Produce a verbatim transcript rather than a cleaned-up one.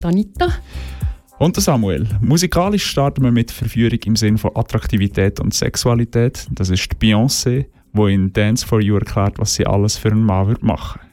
Anita. Und der Samuel. Musikalisch starten wir mit Verführung im Sinne von Attraktivität und Sexualität. Das ist die Beyoncé, die in Dance for You erklärt, was sie alles für einen Mann machen würde.